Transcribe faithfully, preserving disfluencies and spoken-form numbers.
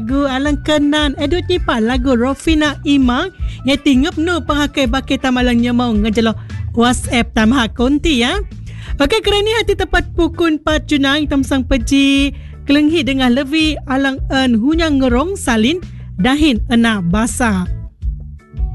Lagu alang kenan edut nyipa lagu Rofina Imang yang tingap no penghakai bakai tamalangnya mau ngejelo WhatsApp tamah konti ya. Okey, kerana hati tepat pukul empat junang tamsang peji kelenghi dengan levi alang en hunyang ngerong salin dahin ena basa.